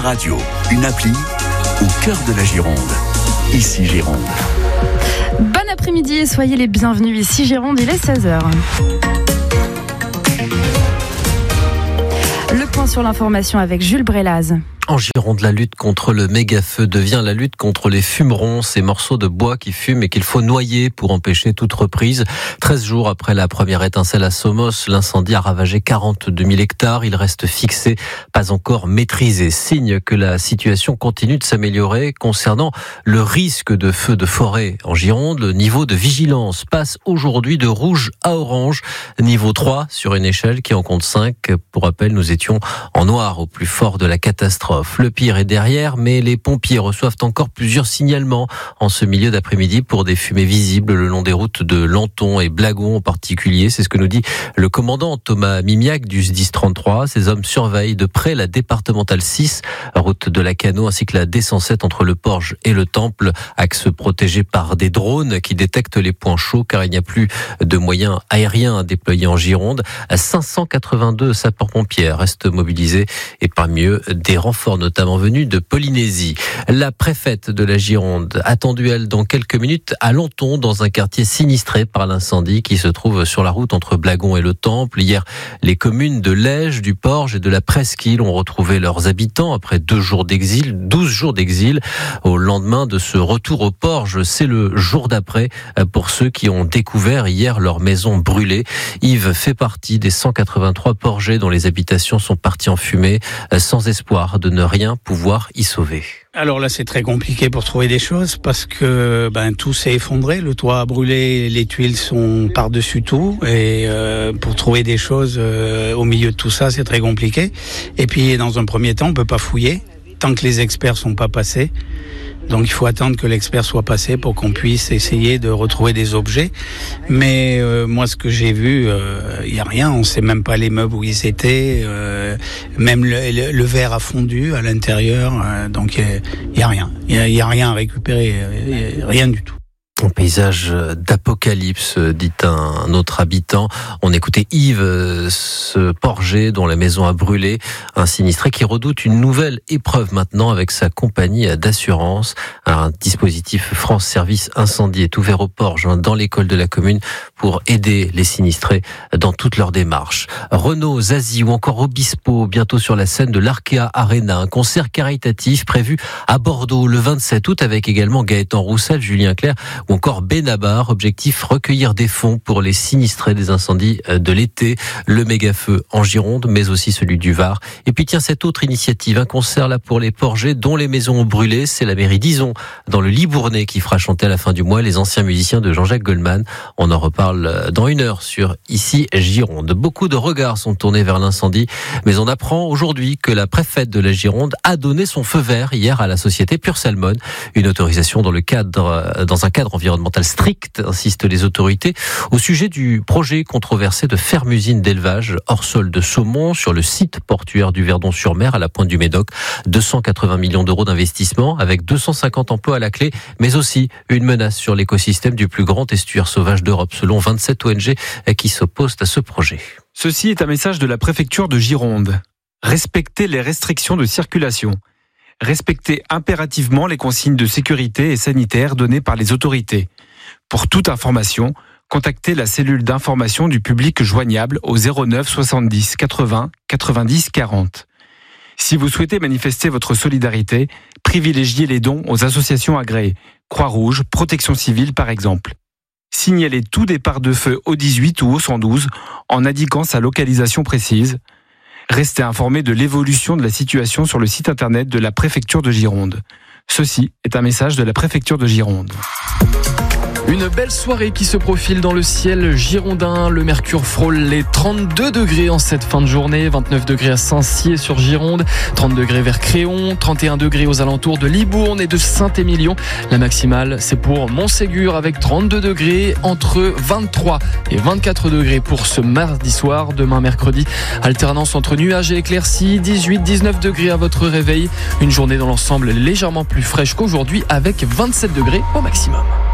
radio, une appli au cœur de la Gironde. Ici Gironde. Bon après-midi et soyez les bienvenus. Ici Gironde, il est 16h. Le point sur l'information avec Jules Brélaz. En Gironde, la lutte contre le méga-feu devient la lutte contre les fumerons, ces morceaux de bois qui fument et qu'il faut noyer pour empêcher toute reprise. 13 jours après la première étincelle à Somos, l'incendie a ravagé 42 000 hectares. Il reste fixé, pas encore maîtrisé. Signe que la situation continue de s'améliorer concernant le risque de feu de forêt en Gironde. Le niveau de vigilance passe aujourd'hui de rouge à orange, niveau 3 sur une échelle qui en compte 5. Pour rappel, nous étions en noir au plus fort de la catastrophe. Le pire est derrière, mais les pompiers reçoivent encore plusieurs signalements en ce milieu d'après-midi pour des fumées visibles le long des routes de Lanton et Blagon en particulier. C'est ce que nous dit le commandant Thomas Mimiac du SDIS 33. Ces hommes surveillent de près la départementale 6, route de la Cano, ainsi que la D107 entre le Porge et le Temple, axe protégé par des drones qui détectent les points chauds car il n'y a plus de moyens aériens déployés en Gironde. 582 sapeurs-pompiers restent mobilisés et parmi eux des renforts notamment venus de Polynésie. La préfète de la Gironde attendue elle dans quelques minutes à Lanton dans un quartier sinistré par l'incendie qui se trouve sur la route entre Blagon et le Temple. Hier, les communes de Lège, du Porge et de la Presqu'île ont retrouvé leurs habitants après 12 jours d'exil. Au lendemain de ce retour au Porge, c'est le jour d'après pour ceux qui ont découvert hier leur maison brûlée. Yves fait partie des 183 Porgais dont les habitations sont parties en fumée, sans espoir de ne rien pouvoir y sauver. Alors là, c'est très compliqué pour trouver des choses parce que tout s'est effondré, le toit a brûlé, les tuiles sont par-dessus tout et pour trouver des choses au milieu de tout ça, c'est très compliqué. Et puis dans un premier temps, on peut pas fouiller tant que les experts sont pas passés. Donc il faut attendre que l'expert soit passé pour qu'on puisse essayer de retrouver des objets. Mais moi, ce que j'ai vu, il y a rien. On sait même pas les meubles où ils étaient. Même le verre a fondu à l'intérieur. Donc il y a rien. Il y a rien à récupérer. Rien du tout. Un paysage d'apocalypse, dit un autre habitant. On écoutait Yves, ce Porgais dont la maison a brûlé, un sinistré qui redoute une nouvelle épreuve maintenant avec sa compagnie d'assurance. Un dispositif France Service Incendie est ouvert au Porge, dans l'école de la commune, pour aider les sinistrés dans toutes leurs démarches. Renault, Zazie ou encore Obispo, bientôt sur la scène de l'Arkea Arena. Un concert caritatif prévu à Bordeaux le 27 août avec également Gaëtan Roussel, Julien Clerc ou encore Benabar. Objectif, recueillir des fonds pour les sinistrés des incendies de l'été, le méga-feu en Gironde, mais aussi celui du Var. Et puis tiens, cette autre initiative, un concert là pour les Porgais dont les maisons ont brûlé, c'est la mairie d'Izon, dans le Libournais, qui fera chanter à la fin du mois les anciens musiciens de Jean-Jacques Goldman. On en reparle dans une heure sur Ici Gironde. Beaucoup de regards sont tournés vers l'incendie, mais on apprend aujourd'hui que la préfète de la Gironde a donné son feu vert hier à la société Pure Salmon, une autorisation dans un cadre environnemental strict, insistent les autorités, au sujet du projet controversé de ferme-usine d'élevage hors sol de saumon sur le site portuaire du Verdon-sur-Mer à la pointe du Médoc. 280 millions d'euros d'investissement avec 250 emplois à la clé, mais aussi une menace sur l'écosystème du plus grand estuaire sauvage d'Europe, selon 27 ONG qui s'opposent à ce projet. Ceci est un message de la préfecture de Gironde. Respectez les restrictions de circulation. Respectez impérativement les consignes de sécurité et sanitaire données par les autorités. Pour toute information, contactez la cellule d'information du public joignable au 09 70 80 90 40. Si vous souhaitez manifester votre solidarité, privilégiez les dons aux associations agréées, Croix-Rouge, Protection Civile par exemple. Signalez tout départ de feu au 18 ou au 112 en indiquant sa localisation précise. Restez informés de l'évolution de la situation sur le site internet de la préfecture de Gironde. Ceci est un message de la préfecture de Gironde. Une belle soirée qui se profile dans le ciel girondin. Le mercure frôle les 32 degrés en cette fin de journée. 29 degrés à Saint-Sié sur Gironde, 30 degrés vers Créon, 31 degrés aux alentours de Libourne et de Saint-Émilion. La maximale, c'est pour Montségur avec 32 degrés, entre 23 et 24 degrés pour ce mardi soir. Demain mercredi, alternance entre nuages et éclaircies, 18-19 degrés à votre réveil. Une journée dans l'ensemble légèrement plus fraîche qu'aujourd'hui avec 27 degrés au maximum.